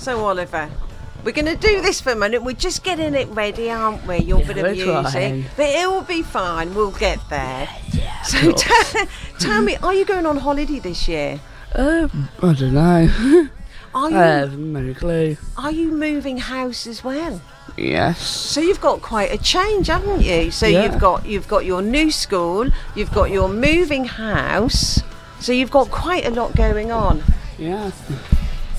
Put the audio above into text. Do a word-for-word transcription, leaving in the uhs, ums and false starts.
So, Oliver, we're going to do this for a minute. We're just getting it ready, aren't we? Your Yeah, bit of we're music. trying. But it will be fine. We'll get there. Yeah, So, t- tell me, are you going on holiday this year? Um, I don't know. Are you, I haven't no clue. are you moving house as well? Yes. So you've got quite a change, haven't you? So Yeah. you've got you've got your new school, you've got your moving house. So you've got quite a lot going on. Yeah.